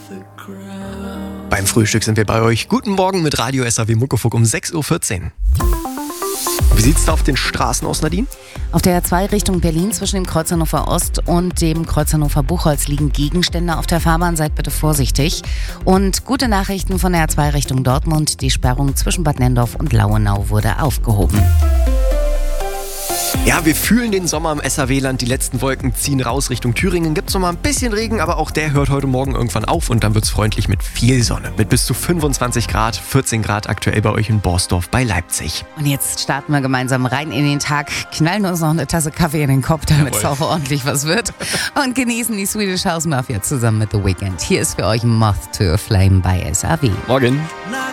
Beim Frühstück sind wir bei euch. Guten Morgen mit Radio SAW Muckefuck um 6.14 Uhr. Wie sieht's da auf den Straßen aus, Nadine? Auf der A2 Richtung Berlin zwischen dem Kreuz Hannover Ost und dem Kreuz Hannover Buchholz liegen Gegenstände auf der Fahrbahn. Seid bitte vorsichtig. Und gute Nachrichten von der A2 Richtung Dortmund. Die Sperrung zwischen Bad Nenndorf und Lauenau wurde aufgehoben. Ja, wir fühlen den Sommer im SAW-Land. Die letzten Wolken ziehen raus Richtung Thüringen. Gibt's noch mal ein bisschen Regen, aber auch der hört heute Morgen irgendwann auf. Und dann wird's freundlich mit viel Sonne. Mit bis zu 25 Grad, 14 Grad aktuell bei euch in Borsdorf bei Leipzig. Und jetzt starten wir gemeinsam rein in den Tag, knallen uns noch eine Tasse Kaffee in den Kopf, damit es auch ordentlich was wird. Und genießen die Swedish House Mafia zusammen mit The Weeknd. Hier ist für euch Moth to a Flame bei SAW. Morgen.